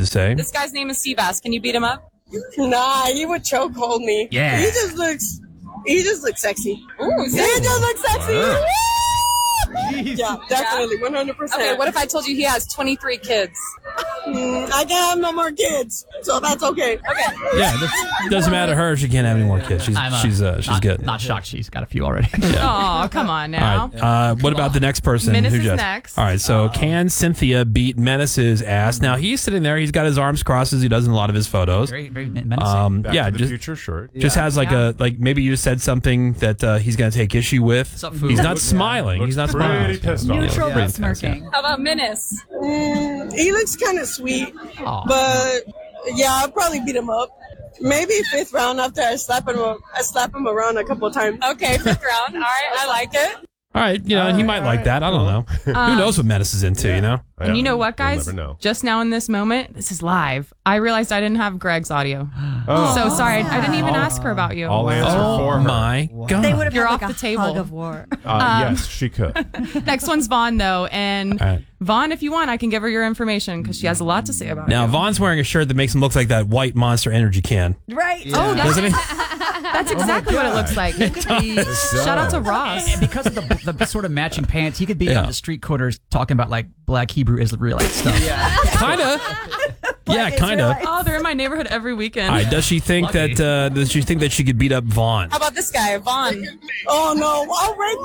to say. This guy's name is Seabass. Can you beat him up? Nah, he would chokehold me. Yeah. He just looks sexy. Ooh, He just looks sexy. Wow. Yeah, definitely, 100%. Okay, what if I told you he has 23 kids? I can't have no more kids, so that's okay. Okay. Yeah, it doesn't matter to her. She can't have any more kids. She's good. Not shocked. She's got a few already. Oh, come on now. All right. What about the next person? Menace who is just? next. All right. So can Cynthia beat Menace's ass? Now he's sitting there. He's got his arms crossed as he does in a lot of his photos. Very, very menacing. Back yeah, to the just future short. just has like maybe you just said something that he's going to take issue with. What's up, fool? He's not smiling. He's not Pretty smiling. pissed off. Neutral pretty but smirking. How about Menace? He looks kind of sweet, Aw. but yeah, I'll probably beat him up. Maybe 5th round after I slap him around a couple times. Okay, 5th round. All right, I like it. All right. He might like that. I don't know. Who knows what Menace is into? You know. And you know what, You'll guys? never know. Just now in this moment, this is live. I realized I didn't have Greg's audio. Oh. So sorry, I didn't even ask her about you. I'll answer for Oh her. my God. They would have You're had off like the a table. hug of war. Yes, she could. Next one's Vaughn, though. And All right. Vaughn, if you want, I can give her your information because she has a lot to say about Now you. Vaughn's wearing a shirt that makes him look like that white Monster Energy can, Right. Oh, doesn't he? that's exactly what it looks like. Shout out to Ross. And because of the sort of matching pants, he could be Yeah. on the street corners talking about like Black Hebrew Israelite stuff. Kinda. Yeah, kinda. Oh, they're in my neighborhood every weekend. All right. Does she think Lucky. that she could beat up Vaughn? How about this guy, Vaughn? Oh no, I'll rape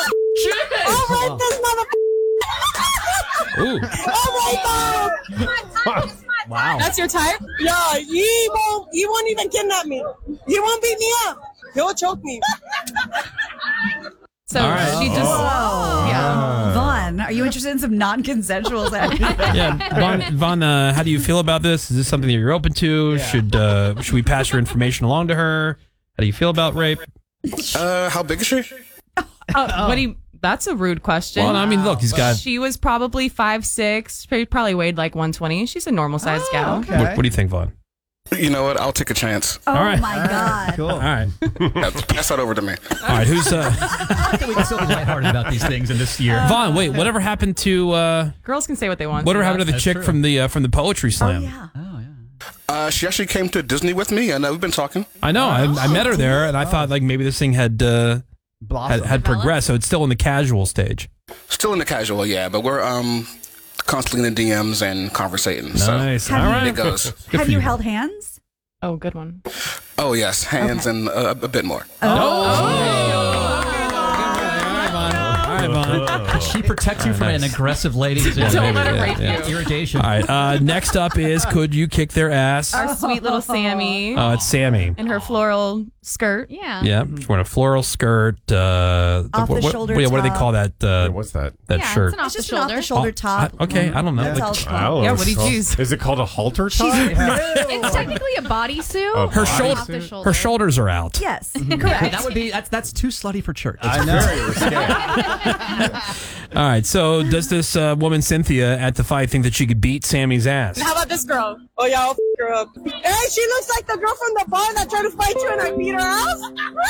this mother. I'll rape this mother. Ooh. I'll rape him. Wow. That's your type? Yeah, he won't even kidnap me. He won't beat me up. He'll choke me. So All right. she just, yeah. Vaughn, are you interested in some non-consensual sex? Yeah, Vaughn. How do you feel about this? Is this something that you're open to? Should we pass your information along to her? How do you feel about rape? How big is she? What do you? That's a rude question. Well, I mean, look, he's got. She was probably 5'6". She probably weighed like 120. She's a normal sized gal. What do you think, Vaughn? You know what? I'll take a chance. Oh All right. my God. Cool. All right. Pass that over to me. All right. Who's I think we can still be lighthearted about these things in this year. Vaughn? Wait. Whatever happened to Girls can say what they want. whatever happened to the That's chick true. from the poetry Oh slam? yeah. She actually came to Disney with me, and we've been talking. I know. I met her there, and I thought like maybe this thing had progressed, so it's still in the casual stage. Still in the casual, yeah, but we're constantly in the DMs and conversating. Nice. So All Have right. it goes. Good Have for you held hands? Oh, good one. Oh yes, hands and a bit more. All right, Vaughn. Could she protect you from an aggressive lady? Don't let her yeah, rape yeah. you. Irritation. All right. Next up is could you kick their ass? Our sweet little Sammy It's Sammy. in her floral skirt. Yeah. Yeah, she's wearing a floral skirt. Off the shoulder what do they top. call that? What's that? That Yeah, shirt. it's an It's just an off-the-shoulder. off-the-shoulder top. Okay, I don't know. That's Like, all it's I called. don't Yeah, know what do you called. choose? Is it called a halter top? It's technically a bodysuit. Oh, her body shoulder, suit? her shoulders are out. Yes, correct. That would be that's too slutty for church. I know. All right. So does this woman Cynthia at the fight think that she could beat Sammy's ass? How about this girl? Oh yeah, I'll f her up. Hey, she looks like the girl from the bar that tried to fight you and I beat her ass.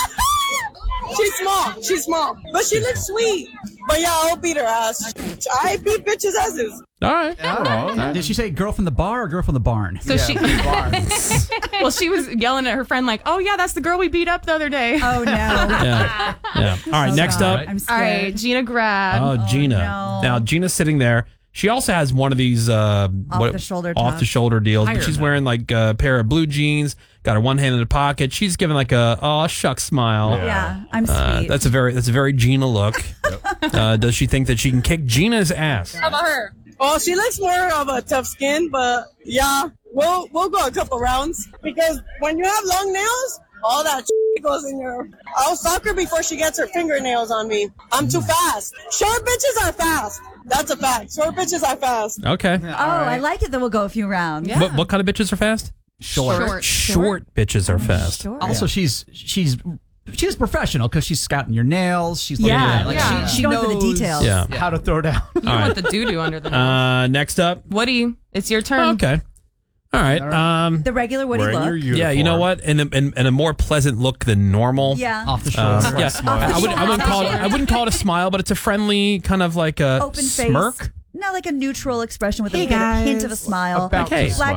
She's small, but she looks sweet. But yeah, I'll beat her ass. I beat bitches' asses. All right. Did she say girl from the bar or girl from the barn? So she, well, she was yelling at her friend like, "Oh yeah, that's the girl we beat up the other day." Oh no. Yeah. Yeah. All right. Next up. I'm All scared. right, Gina Grab. Oh, Gina. no. Now Gina's sitting there. She also has one of these Off-the-shoulder top. off-the-shoulder deals. But Higher she's than wearing like a pair of blue jeans. Got her one hand in the pocket. She's giving like a shuck smile. Yeah, I'm sweet. That's a very Gina look. Does she think that she can kick Gina's ass? How about her? Oh, she looks more of a tough skin, but yeah, we'll go a couple rounds because when you have long nails, all that goes in your. I'll sock her before she gets her fingernails on me. I'm too fast. Short bitches are fast. That's a fact. Short bitches are fast. Okay. I like it that we'll go a few rounds. Yeah. What kind of bitches are fast? Short bitches are fast. Sure. Also, she's professional because she's scouting your nails. She's looking Yeah. at, like Yeah. she She's going for the knows details. Yeah. how to throw down. You want the doo-doo under the nails. Next up. Woody, it's your turn. Okay. All right. The regular Woody Wearing your look. uniform. Yeah. You know what? And a more pleasant look than normal. Yeah. Off the shoulder. Yeah. I wouldn't call it a smile, but it's a friendly kind of like a Open face. smirk. No, like a neutral expression with a Hey, hint guys. of a smile. About Hey. to Black